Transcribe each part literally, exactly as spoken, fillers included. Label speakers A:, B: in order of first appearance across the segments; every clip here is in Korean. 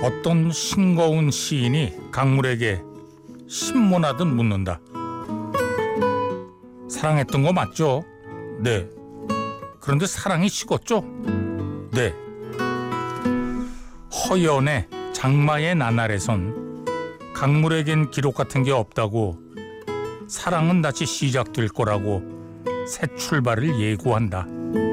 A: 어떤 싱거운 시인이 강물에게 신문하듯 묻는다. 사랑했던 거 맞죠? 네. 그런데 사랑이 식었죠? 네. 허연의 장마의 나날에선 강물에겐 기록 같은 게 없다고, 사랑은 다시 시작될 거라고 새 출발을 예고한다.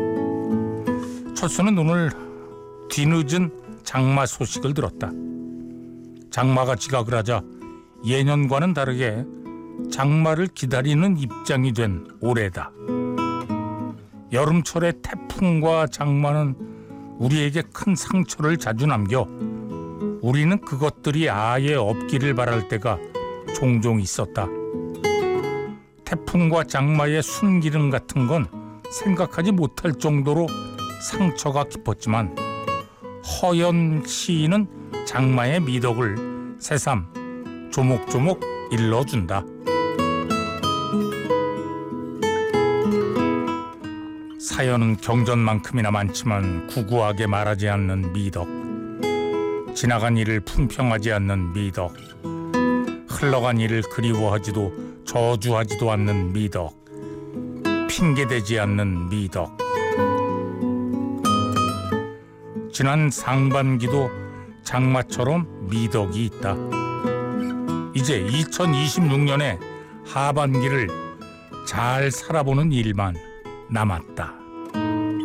A: 철수는 오늘 뒤늦은 장마 소식을 들었다. 장마가 지각을 하자 예년과는 다르게 장마를 기다리는 입장이 된 올해다. 여름철의 태풍과 장마는 우리에게 큰 상처를 자주 남겨 우리는 그것들이 아예 없기를 바랄 때가 종종 있었다. 태풍과 장마의 순기능 같은 건 생각하지 못할 정도로 상처가 깊었지만, 허연 시인은 장마의 미덕을 새삼 조목조목 일러준다. 사연은 경전만큼이나 많지만 구구하게 말하지 않는 미덕, 지나간 일을 품평하지 않는 미덕, 흘러간 일을 그리워하지도 저주하지도 않는 미덕, 핑계대지 않는 미덕. 지난 상반기도 장마처럼 미덕이 있다. 이제 이천이십육 년의 하반기를 잘 살아보는 일만 남았다.